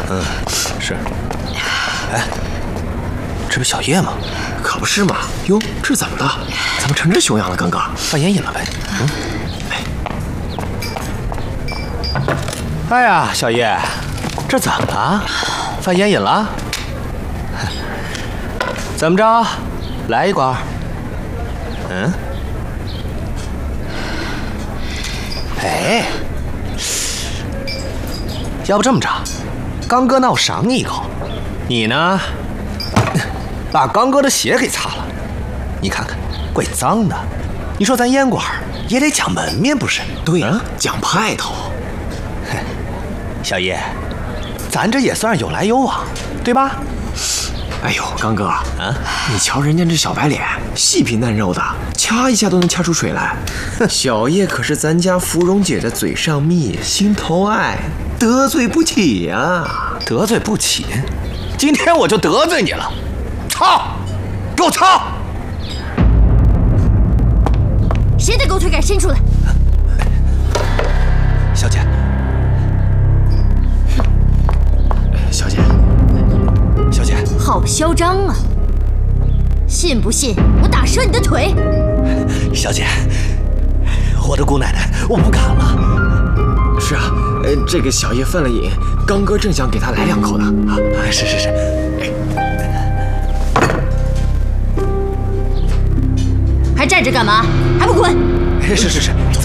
嗯，是。哎，这不小叶吗？ 可不是嘛。哟，这怎么了？怎么成这熊样了，刚哥？ 犯烟瘾了呗？嗯。哎呀，小叶，这怎么了？犯烟瘾了？怎么着？来一管？嗯？哎，要不这么着，刚哥那我赏你一口，你呢，把刚哥的鞋给擦了，你看看，怪脏的。你说咱烟馆也得讲门面不是？ 对呀，讲派头。 小叶，咱这也算是有来有往，对吧？ 哎呦，刚哥啊，你瞧人家这小白脸，细皮嫩肉的，掐一下都能掐出水来。小叶可是咱家芙蓉姐的嘴上蜜，心头爱，得罪不起呀！ 得罪不起？今天我就得罪你了！操！给我操！ 谁的狗腿敢伸出来？ 小姐， 小姐， 小姐， 好嚣张啊！信不信我打折你的腿？ 小姐，我的姑奶奶，我不敢了。 是啊，这个小叶犯了瘾，刚哥正想给他来2口呢。啊， 是。 还站着干嘛？还不滚！ 是，